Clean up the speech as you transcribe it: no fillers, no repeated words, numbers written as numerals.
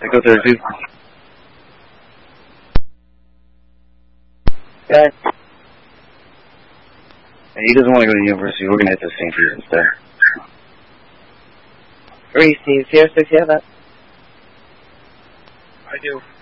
I go there too. Good. And he doesn't want to go to university. We're going to hit the St. Peter's instead. Reese, do you seriously feel that? I do.